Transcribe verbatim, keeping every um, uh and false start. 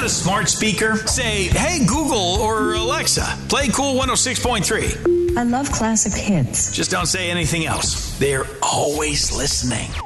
a smart speaker? Say, hey, Google or Alexa, play Cool one oh six point three. I love classic hits. Just don't say anything else. They're always listening.